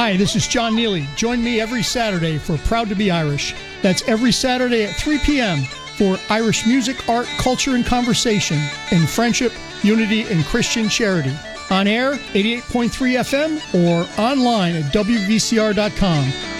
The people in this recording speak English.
Hi, this is John Neely. Join me every Saturday for Proud to be Irish. That's every Saturday at 3 p.m. for Irish music, art, culture, and conversation in friendship, unity, and Christian charity. On air, 88.3 FM, or online at WVCR.com.